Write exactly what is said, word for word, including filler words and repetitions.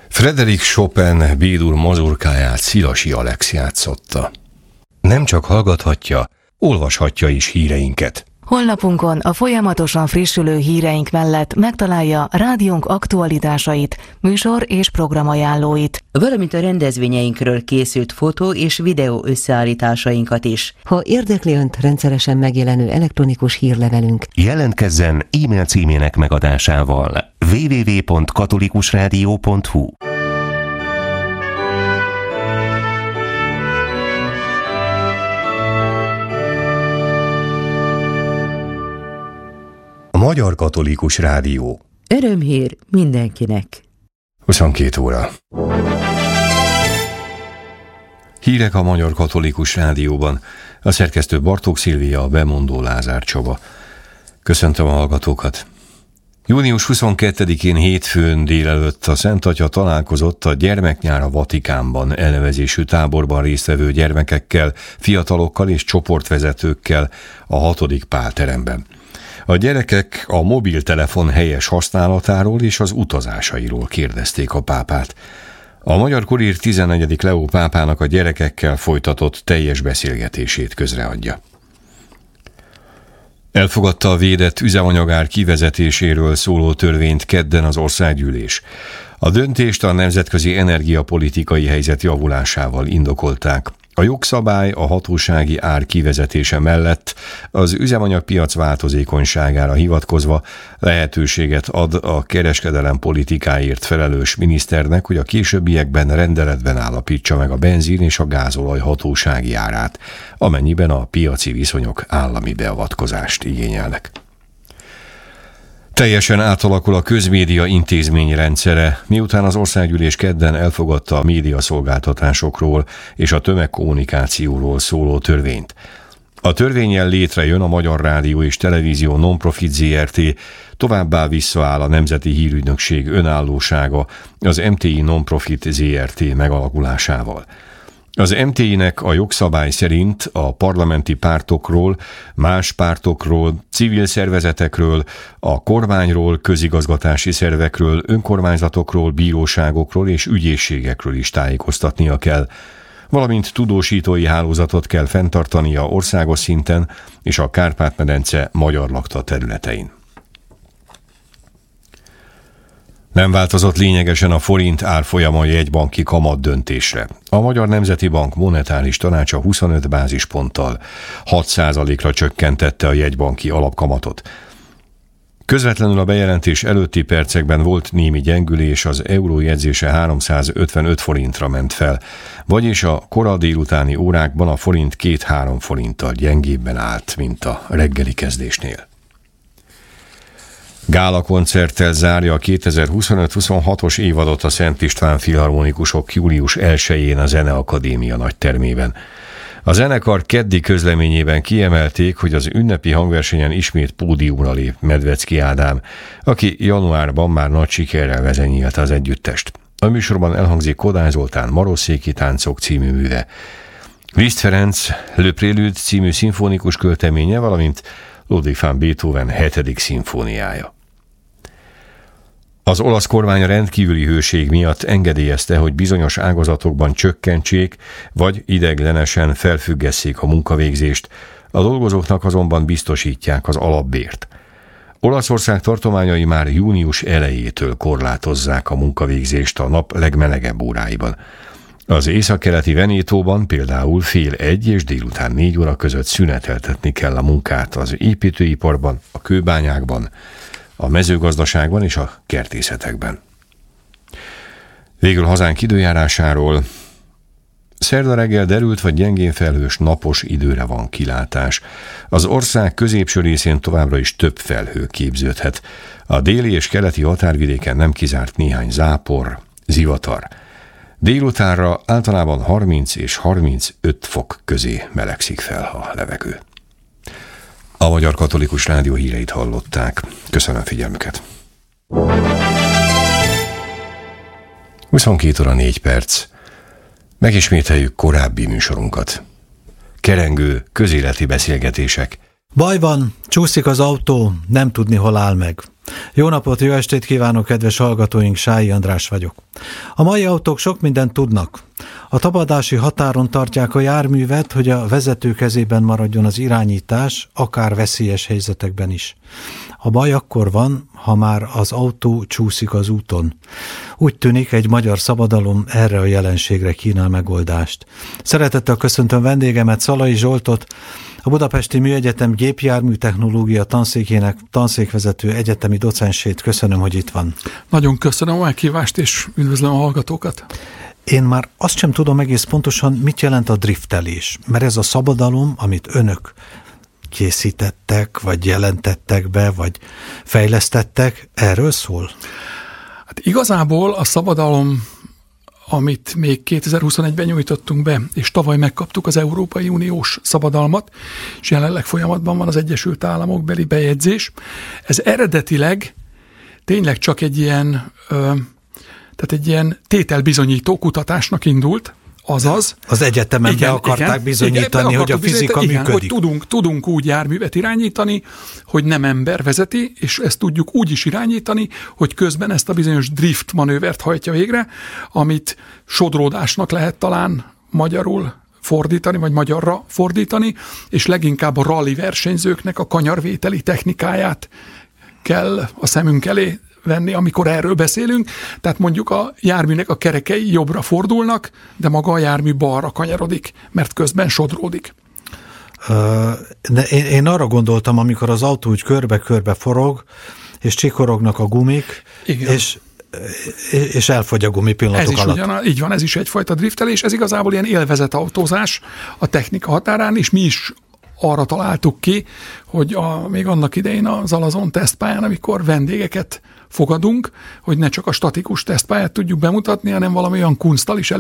Frédéric Chopin B-dur mazurkáját Szilasi Alex játszotta. Nem csak hallgathatja, olvashatja is híreinket. Honlapunkon a folyamatosan frissülő híreink mellett megtalálja rádiónk aktualitásait, műsor és programajánlóit, valamint a rendezvényeinkről készült fotó és videó összeállításainkat is. Ha érdekli Önt rendszeresen megjelenő elektronikus hírlevelünk, jelentkezzen e-mail címének megadásával double-u double-u double-u pont katolikusrádió pont hu. A Magyar Katolikus Rádió. Örömhír mindenkinek. huszonkét óra. Hírek a Magyar Katolikus Rádióban. A szerkesztő Bartók Szilvia, a bemondó Lázár Csaba. Köszöntöm a hallgatókat. június huszonkettedikén hétfőn délelőtt a Szent Atya találkozott a Gyermeknyár a Vatikánban elnevezésű táborban résztvevő gyermekekkel, fiatalokkal és csoportvezetőkkel a hatodik Pálteremben. A gyerekek a mobiltelefon helyes használatáról és az utazásairól kérdezték a pápát. A Magyar Kurír tizennegyedik Leó pápának a gyerekekkel folytatott teljes beszélgetését közreadja. Elfogadta a védett üzemanyagár kivezetéséről szóló törvényt kedden az országgyűlés. A döntést a nemzetközi energiapolitikai helyzet javulásával indokolták. A jogszabály a hatósági ár kivezetése mellett az üzemanyagpiac változékonyságára hivatkozva lehetőséget ad a kereskedelem politikáért felelős miniszternek, hogy a későbbiekben rendeletben állapítsa meg a benzin és a gázolaj hatósági árát, amennyiben a piaci viszonyok állami beavatkozást igényelnek. Teljesen átalakul a közmédia intézményi rendszere, miután az országgyűlés kedden elfogadta a médiaszolgáltatásokról és a tömegkommunikációról szóló törvényt. A törvénnyel létrejön a Magyar Rádió és Televízió Non-Profit zé er té, továbbá visszaáll a Nemzeti Hírügynökség önállósága az em té i Non-Profit zé er té megalakulásával. Az em té i-nek a jogszabály szerint a parlamenti pártokról, más pártokról, civil szervezetekről, a kormányról, közigazgatási szervekről, önkormányzatokról, bíróságokról és ügyészségekről is tájékoztatnia kell, valamint tudósítói hálózatot kell fenntartania országos szinten és a Kárpát-medence magyar lakta területein. Nem változott lényegesen a forint árfolyama jegybanki kamat döntésre. A Magyar Nemzeti Bank monetáris tanácsa huszonöt bázisponttal hat százalékra csökkentette a jegybanki alapkamatot. Közvetlenül a bejelentés előtti percekben volt némi gyengülés, az euró jegyzése háromszázötvenöt forintra ment fel, vagyis a kora délutáni órákban a forint két-három forinttal gyengébben állt, mint a reggeli kezdésnél. Gála koncerttel zárja a kétezer-huszonöt-huszonhatos évadot a Szent István Filharmonikusok július elsején a Zeneakadémia nagytermében. A zenekar keddi közleményében kiemelték, hogy az ünnepi hangversenyen ismét pódiumra lép Medvecki Ádám, aki januárban már nagy sikerrel vezényelte az együttest. A műsorban elhangzik Kodály Zoltán Marosszéki táncok című műve, Liszt Ferenc Le Prélude című szimfonikus költeménye, valamint Ludwig van Beethoven hetedik szimfóniája. Az olasz kormány a rendkívüli hőség miatt engedélyezte, hogy bizonyos ágazatokban csökkentsék, vagy ideiglenesen felfüggesszék a munkavégzést, a dolgozóknak azonban biztosítják az alapbért. Olaszország tartományai már június elejétől korlátozzák a munkavégzést a nap legmelegebb óráiban. Az északkeleti Venétóban például fél egy és délután négy óra között szüneteltetni kell a munkát az építőiparban, a kőbányákban, a mezőgazdaságban és a kertészetekben. Végül hazánk időjárásáról. Szerda reggel derült vagy gyengén felhős napos időre van kilátás. Az ország középső részén továbbra is több felhő képződhet. A déli és keleti határvidéken nem kizárt néhány zápor, zivatar. Délutánra általában harminc és harmincöt fok közé melegszik fel a levegő. A Magyar Katolikus Rádió híreit hallották. Köszönöm figyelmüket. huszonkét óra négy perc. Megismételjük korábbi műsorunkat. Kerengő, közéleti beszélgetések. Baj van, csúszik az autó, nem tudni, hol áll meg. Jó napot, jó estét kívánok, kedves hallgatóink, Sályi András vagyok. A mai autók sok mindent tudnak. A tapadási határon tartják a járművet, hogy a vezető kezében maradjon az irányítás, akár veszélyes helyzetekben is. A baj akkor van, ha már az autó csúszik az úton. Úgy tűnik, egy magyar szabadalom erre a jelenségre kínál megoldást. Szeretettel köszöntöm vendégemet, Szalai Zsoltot, a Budapesti Műegyetem gépjármű technológia tanszékének tanszékvezető egyetemi docensét. Köszönöm, hogy itt van. Nagyon köszönöm a meghívást, és üdvözlöm a hallgatókat. Én már azt sem tudom egész pontosan, mit jelent a driftelés, mert ez a szabadalom, amit önök készítettek, vagy jelentettek be, vagy fejlesztettek, erről szól? Hát igazából a szabadalom, amit még kétezer-huszonegyben nyújtottunk be, és tavaly megkaptuk az Európai Uniós szabadalmat, és jelenleg folyamatban van az Egyesült Államok beli bejegyzés. Ez eredetileg tényleg csak egy ilyen, ö, tehát egy ilyen tételbizonyító kutatásnak indult, azaz. Az egyetemen igen, be akarták igen, bizonyítani, igen, hogy a fizika igen, működik. Hogy tudunk, tudunk úgy járművet irányítani, hogy nem ember vezeti, és ezt tudjuk úgy is irányítani, hogy közben ezt a bizonyos drift manővert hajtja végre, amit sodródásnak lehet talán magyarul fordítani, vagy magyarra fordítani, és leginkább a rally versenyzőknek a kanyarvételi technikáját kell a szemünk elé venni, amikor erről beszélünk. Tehát mondjuk a járműnek a kerekei jobbra fordulnak, de maga a jármű balra kanyarodik, mert közben sodródik. De én, én arra gondoltam, amikor az autó úgy körbe-körbe forog, és csikorognak a gumik, és, és elfogy a gumi pillanatok ez is alatt. Ugyan, így van, ez is egyfajta driftelés, ez igazából ilyen élvezetautózás a technika határán, és mi is arra találtuk ki, hogy a, még annak idején a Zalazon tesztpályán, amikor vendégeket fogadunk, hogy ne csak a statikus tesztpályát tudjuk bemutatni, hanem valami olyan kunszttal is